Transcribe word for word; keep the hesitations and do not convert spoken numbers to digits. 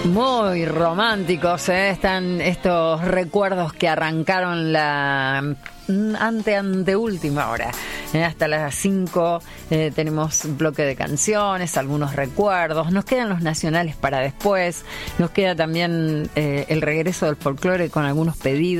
Muy románticos, ¿eh? Están estos recuerdos que arrancaron la ante anteúltima hora. Eh, hasta las cinco eh, tenemos un bloque de canciones, algunos recuerdos. Nos quedan los nacionales para después. Nos queda también eh, el regreso del folclore con algunos pedidos.